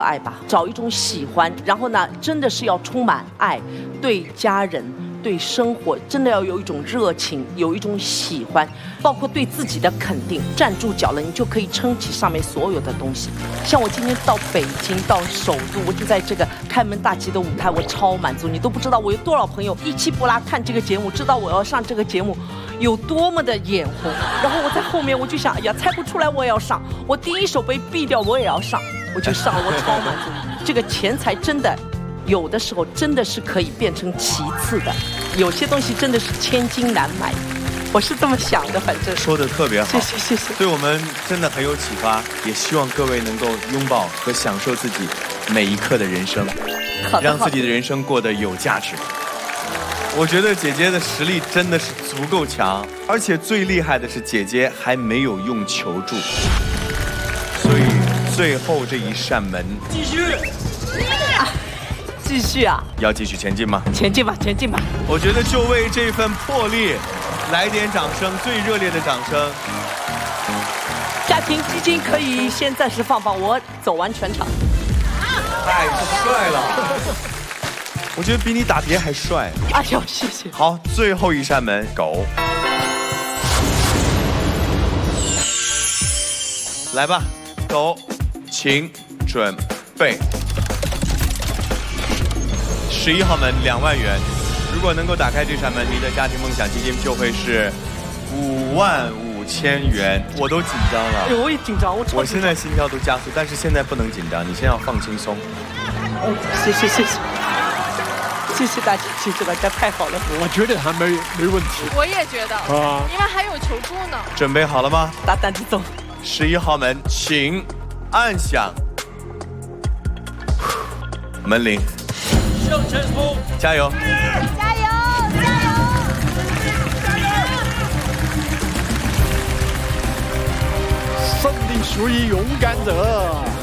爱吧，找一种喜欢，然后呢，真的是要充满爱，对家人、对生活，真的要有一种热情，有一种喜欢，包括对自己的肯定。站住脚了，你就可以撑起上面所有的东西。像我今天到北京，到首都，我就在这个开门大吉的舞台，我超满足。你都不知道我有多少朋友一期不拉看这个节目，知道我要上这个节目。有多么的眼红，然后我在后面我就想，哎呀，猜不出来我也要上，我第一首被毙掉我也要上，我就上了，我超满足。这个钱财真的，有的时候真的是可以变成其次的，有些东西真的是千金难买，我是这么想的，反正。 说的特别好， 谢谢， 对我们真的很有启发，也希望各位能够拥抱和享受自己每一刻的人生，让自己的人生过得有价值。我觉得姐姐的实力真的是足够强，而且最厉害的是姐姐还没有用求助，所以最后这一扇门继续啊！ 要继续前进吗？ 前进吧。 我觉得就为这份魄力来点掌声，最热烈的掌声。 家庭基金可以先暂时放，我走完全场。 太帅了！我觉得比你打碟还帅。 哎呦，谢谢。 好，最后一扇门，狗。来吧，狗，请准备。11号门2万元，如果能够打开这扇门，你的家庭梦想基金就会是55000元。我都紧张了。 我也紧张， 我现在心跳都加速，但是现在不能紧张，你先要放轻松。 谢谢大家，太好了。 我觉得还没问题。 我也觉得啊，因为还有求助呢。 准备好了吗？ 大胆地走。 11号门，请按响门铃。向前冲！加油！ 加油！ 胜利属于勇敢者。